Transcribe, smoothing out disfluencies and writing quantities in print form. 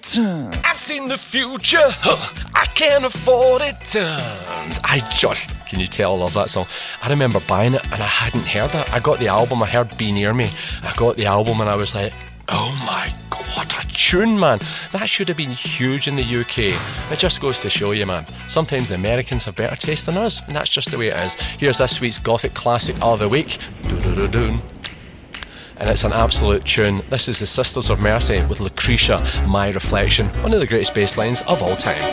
I've seen the future, I can't afford it. Can you tell I love that song? I remember buying it and I hadn't heard it. I got the album, I heard Be Near Me. I got the album and I was like, oh my God, what a tune, man. That should have been huge in the UK. It just goes to show you, man. Sometimes the Americans have better taste than us, and that's just the way it is. Here's this week's Gothic Classic of the Week. Doo-doo-doo-doo. And it's an absolute tune. This is the Sisters of Mercy with Lucretia, My Reflection, one of the greatest bass lines of all time.